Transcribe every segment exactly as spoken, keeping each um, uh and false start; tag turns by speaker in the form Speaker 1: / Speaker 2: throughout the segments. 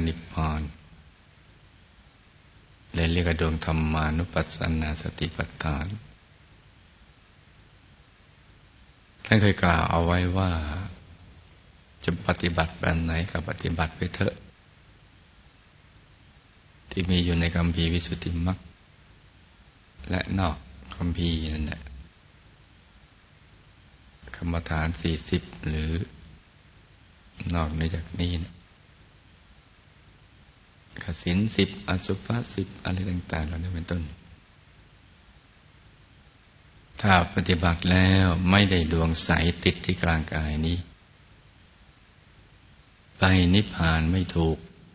Speaker 1: นิพพานเลยเรียกว่าดวงธรรมานุปัสสนาสติปัฏฐานท่านเคยกล่าวเอาไว้ว่าจะปฏิบัติแบบไหนก็ปฏิบัติไปเถอะที่มีอยู่ในคัมภีร์วิสุทธิมรรคและนอกคัมภีร์นั่นแหละกรรมฐานสี่สิบหรือนอกในจากนี้นะกสินสิบอสุภะสิบอะไรต่างๆเหล่านี้เป็นต้นถ้าปฏิบัติแล้วไม่ได้ดวงใสติดที่กลางกายนี้ไปนิพพานไม่ถูก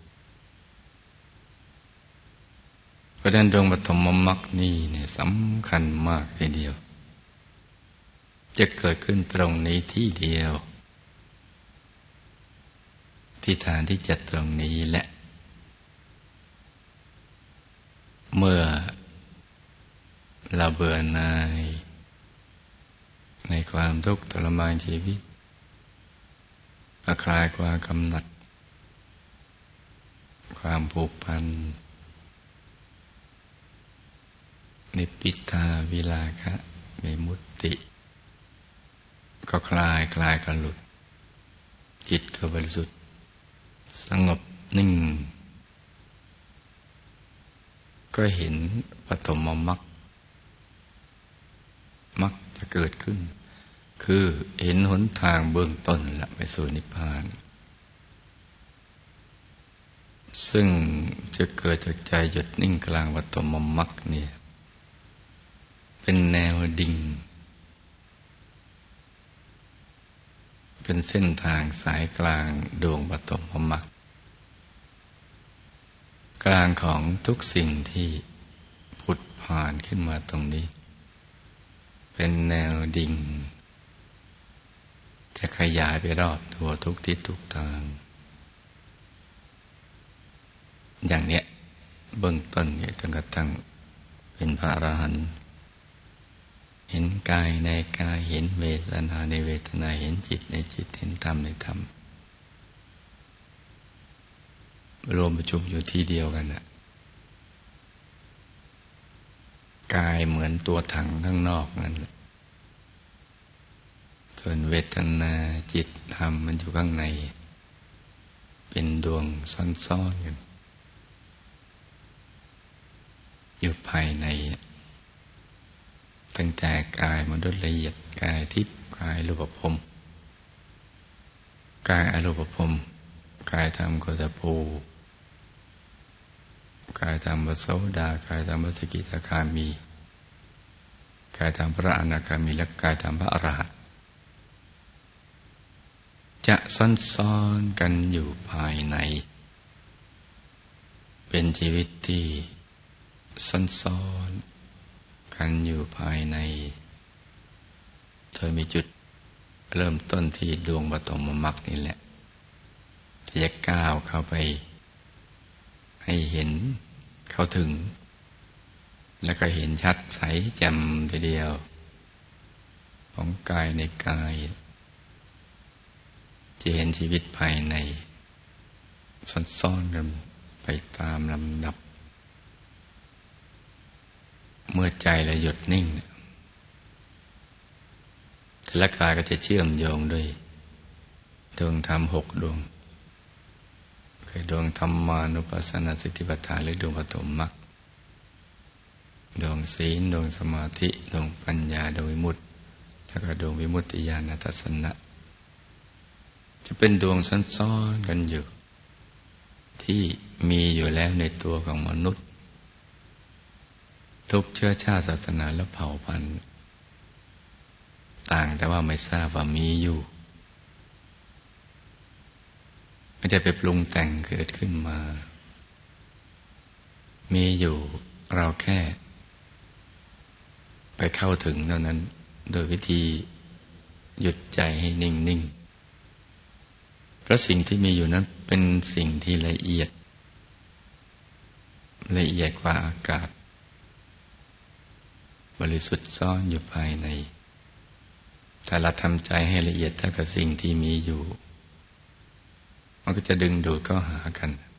Speaker 1: เพราะฉะนั้นดวงปฐมมรรคนี่เนี่ยสำคัญมากทีเดียวจะเกิดขึ้นตรงนี้ที่เดียวที่ฐานที่จัดตรงนี้แหละเมื่อเราเบื่อหน่ายในความทุกข์ทรมานชีวิตคลายความกำหนัดความผูกพันนิพพิทาวิราคะวิมุตติก็คลายคลายกันหลุดจิตก็บริสุทธิ์สงบนิ่งก็เห็นปฐมมรรคมรรคจะเกิดขึ้นคือเห็นหนทางเบื้องต้นละไปสู่นิพพานซึ่งจะเกิดจากใจหยุดนิ่งกลางปฐมมรรคเนี่ยเป็นแนวดิ่งเป็นเส้นทางสายกลางดวงปฐมมรรคกลางของทุกสิ่งที่ผุดผ่านขึ้นมาตรงนี้เป็นแนวดิ่งจะขยายไปรอบตัวทุกทิศทุกทางอย่างเนี้ยเบื้องต้นเนี่ยจนกระทั่งเป็นพระอรหันต์เห็นกายในกายเห็นเวทนาในเวทนาเห็นจิตในจิตเห็นธรรมในธรรมรวมประชุมอยู่ที่เดียวกันน่ะกายเหมือนตัวถังข้างนอกนั่นแหละส่วนเวทนาจิตธรรมมันอยู่ข้างในเป็นดวงซ่อนๆกันอยู่ภายในตั้งแต่กายมนุษย์ละเอียดกายทิพย์กายรูปภพกายอรูปภพกายธรรมโคตภูกายธรรมพระโสดากายธรรมพระสกิทาคามีกายธรรมพระอนาคามีและกายธรรมพระอรหันต์จะซ่อนๆกันอยู่ภายในเป็นชีวิตที่ซ่อนๆกันอยู่ภายในโดยมีจุดเริ่มต้นที่ดวงปฐมมรรคนี่แหละที่จะก้าวเข้าไปให้เห็นเข้าถึงแล้วก็เห็นชัดใสแจ่มทีเดียวของกายในกายจะเห็นชีวิตภายในซ่อนๆกันไปตามลำดับเมื่อใจเราหยุดนิ่งแต่ละกายก็จะเชื่อมโยงด้วยดวงธรรมหกดวงคือดวงธรรมานุปัสสนาสติปัฏฐานหรือดวงปฐมมรรคดวงศีลดวงสมาธิดวงปัญญาดวงวิมุตติแล้วก็ดวงวิมุตติญาณทัศนะจะเป็นดวงซ้อนๆกันอยู่ที่มีอยู่แล้วในตัวของมนุษย์ทุกเชื้อชาติศาสนาและเผ่าพันธุ์ต่างแต่ว่าไม่ทราบว่ามีอยู่ไม่ได้ไปปรุงแต่งเกิดขึ้นมามีอยู่เราแค่ไปเข้าถึงเท่านั้นโดยวิธีหยุดใจให้นิ่งๆเพราะสิ่งที่มีอยู่นั้นเป็นสิ่งที่ละเอียดละเอียดกว่าอากาศบริสุทธิ์ซ่อนอยู่ภายในถ้าเราทำใจให้ละเอียดเท่ากับสิ่งที่มีอยู่มันก็จะดึงดูดเข้าหากัน